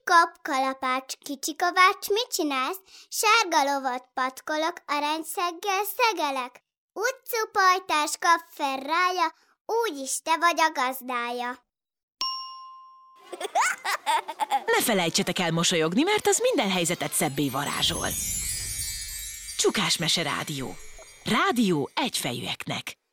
kap, kalapács, kicsi kovács, mit csinálsz? Sárga lovat patkolok, aranyszeggel szegelek. Utcu pajtás kap fel rája, úgyis te vagy a gazdája. Ne felejtsetek el mosolyogni, mert az minden helyzetet szebbé varázsol. Csukásmese rádió. Rádió egyfejűeknek.